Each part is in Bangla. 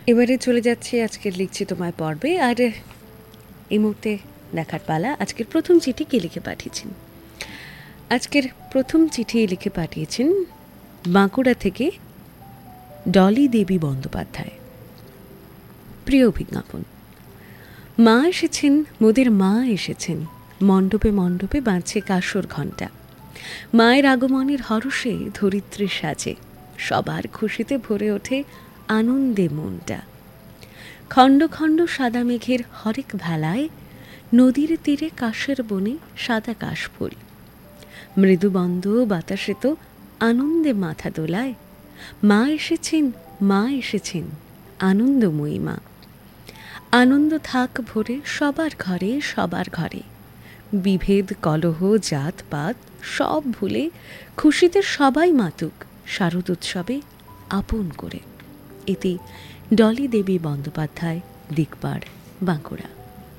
এবারে চলে যাচ্ছি আজকের লিখছি তোমায় পর্বে। আর এই মুহূর্তে দেখার পালা আজকের প্রথম চিঠি কে লিখে পাঠিয়েছেন। আজকের প্রথম চিঠি লিখে পাঠিয়েছেন বাঁকুড়া থেকে ডলি দেবী বন্দ্যোপাধ্যায়। প্রিয় বিজ্ঞাপন, মা এসেছেন, মোদের মা এসেছেন, মণ্ডপে মণ্ডপে বাজছে কাঁসর ঘণ্টা। মায়ের আগমনের হরষে ধরিত্রী সাজে, সবার খুশিতে ভরে ওঠে আনন্দে মনটা। খণ্ড খণ্ড সাদা মেঘের হরেক ভেলায়, নদীর তীরে কাশের বনে সাদা কাশফুল। মৃদুবন্দ বাতাসে তো আনন্দে মাথা দোলায়, মা এসেছেন, মা এসেছেন, আনন্দময়ী মা। আনন্দ থাক ভরে সবার ঘরে সবার ঘরে, বিভেদ কলহ জাত পাত সব ভুলে খুশিতে সবাই মাতুক শারদ উৎসবে আপন করে। এতে ডলি দেবী বন্দ্যোপাধ্যায়, দিকপাড়, বাঁকুড়া।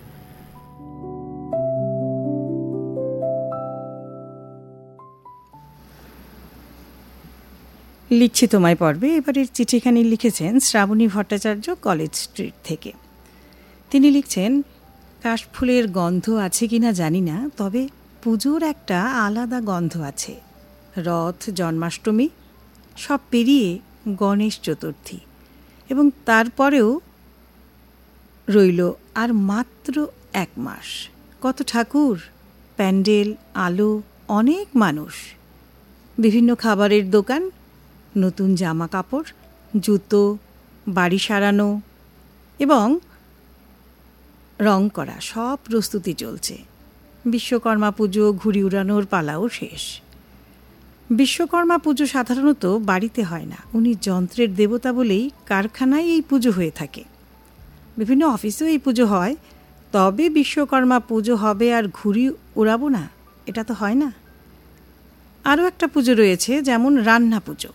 লিখছি তোমায় পর্বে এবারের চিঠিখানি লিখেছেন শ্রাবণী ভট্টাচার্য, কলেজ স্ট্রিট থেকে। তিনি লিখছেন, কাশফুলের গন্ধ আছে কিনা জানি না, তবে পুজোর একটা আলাদা গন্ধ আছে। রথ, জন্মাষ্টমী সব পেরিয়ে গণেশ চতুর্থী, এবং তারপরেও রইল আর মাত্র 1 মাস। কত ঠাকুর, প্যান্ডেল, আলো, অনেক মানুষ, বিভিন্ন খাবারের দোকান, নতুন জামা কাপড়, জুতো, বাড়ি সারানো এবং রং করা সব প্রস্তুতি চলছে। বিশ্বকর্মা পুজো, ঘুড়ি উড়ানোর পালাও শেষ। বিশ্বকর্মা পুজো সাধারণত বাড়িতে হয় না, উনি যন্ত্রের দেবতা বলেই কারখানায় এই পুজো হয়ে থাকে। বিভিন্ন অফিসেও এই পুজো হয়, তবে বিশ্বকর্মা পুজো হবে আর ঘুড়ি উড়াবো না, এটা তো হয় না। আরও একটা পুজো রয়েছে, যেমন রান্না পুজো,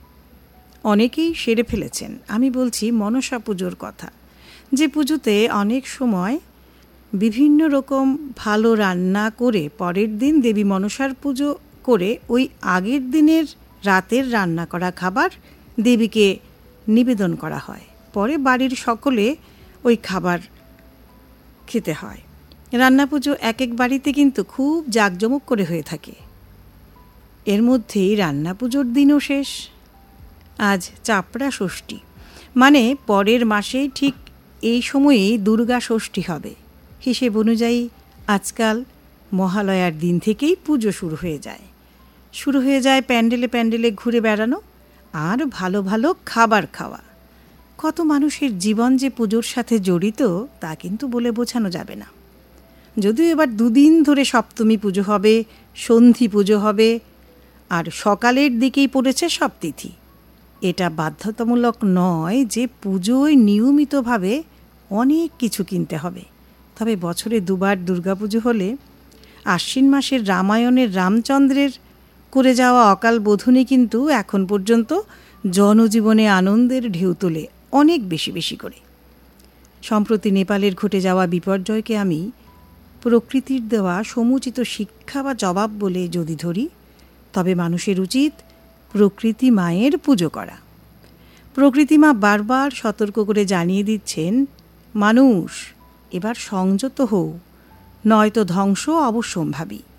অনেকেই সেরে ফেলেছেন। আমি বলছি মনসা পুজোর কথা, যে পুজোতে অনেক সময় বিভিন্ন রকম ভালো রান্না করে পরের দিন দেবী মনসার পুজো করে ওই আগের দিনের রাতের রান্না করা খাবার দেবীকে নিবেদন করা হয়, পরে বাড়ির সকলে ওই খাবার খেতে হয়। রান্না পুজো এক এক বাড়িতে কিন্তু খুব জাঁকজমক করে হয়ে থাকে। এর মধ্যেই রান্না পুজোর দিনও শেষ। আজ চাপড়া ষষ্ঠী, মানে পরের মাসেই ঠিক এই সময়েই দুর্গা ষষ্ঠী হবে। হিসেব অনুযায়ী আজকাল মহালয়ার দিন থেকেই পুজো শুরু হয়ে যায় প্যান্ডেলে প্যান্ডেলে ঘুরে বেড়ানো আর ভালো ভালো খাবার খাওয়া। কত মানুষের জীবন যে পুজোর সাথে জড়িত তা কিন্তু বলে বোঝানো যাবে না। যদিও এবার 2 দিন ধরে সপ্তমী পুজো হবে, সন্ধি পুজো হবে, আর সকালের দিকেই পড়েছে সব তিথি। এটা বাধ্যতামূলক নয় যে পুজোয় নিয়মিতভাবে অনেক কিছু কিনতে হবে। তবে বছরে 2 বার দুর্গাপুজো হলে আশ্বিন মাসের রামায়ণের রামচন্দ্রের করে যাওয়া অকাল বোধনই কিন্তু এখন পর্যন্ত জনজীবনে আনন্দের ঢেউ তোলে অনেক বেশি বেশি করে। সম্প্রতি নেপালের ঘটে যাওয়া বিপর্যয়কে আমি প্রকৃতির দেওয়া সমুচিত শিক্ষা বা জবাব বলে যদি ধরি, তবে মানুষের উচিত প্রকৃতি মায়ের পুজো করা। প্রকৃতি মা বারবার সতর্ক করে জানিয়ে দিচ্ছেন, মানুষ এবার সংযত হও, নয়তো ধ্বংস অবশ্যম্ভাবী।